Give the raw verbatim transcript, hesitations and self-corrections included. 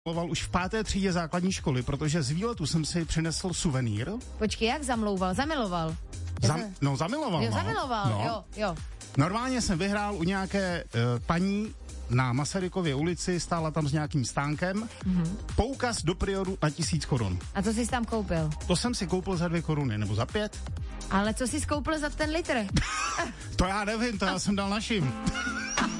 už v páté třídě základní školy, protože z výletu jsem si přinesl suvenýr. Počkej, jak zamlouval? Zamiloval? Zam, no, zamiloval. Jo, no. zamiloval, no. jo, jo. Normálně jsem vyhrál u nějaké uh, paní na Masarykově ulici, stála tam s nějakým stánkem, mm-hmm. poukaz do Prioru na tisíc korun. A co jsi tam koupil? To jsem si koupil za dvě koruny, nebo za pět. Ale co jsi koupil za ten litr? To já nevím, to já jsem dal našim.